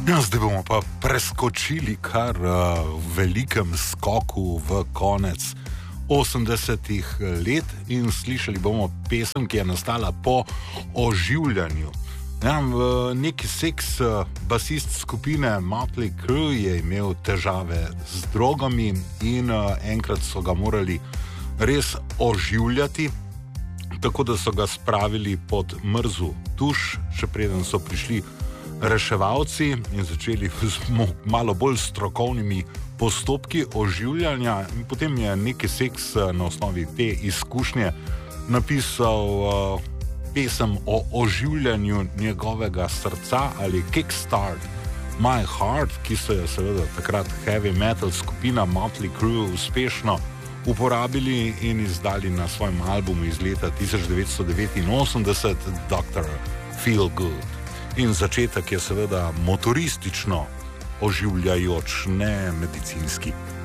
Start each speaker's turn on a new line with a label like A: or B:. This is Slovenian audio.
A: Ja, zdaj bomo pa preskočili kar v velikem skoku v konec 80-ih let in slišali bomo pesem, ki je nastala po oživljanju. Ja, neki seks basist skupine Motley Crue je imel težave z drogami in enkrat so ga morali res oživljati, tako da so ga spravili pod mrzu tuš, še preden so prišli reševalci in začeli z malo bolj strokovnimi postopki oživljanja. In potem je neki seks na osnovi te izkušnje napisal pesem o oživljanju njegovega srca ali Kickstart My Heart, ki so jo seveda takrat heavy metal skupina Motley Crue uspešno uporabili in izdali na svojem albumu iz leta 1989 Dr. Feel Good. In začetek je seveda motoristično oživljajoč, ne medicinski.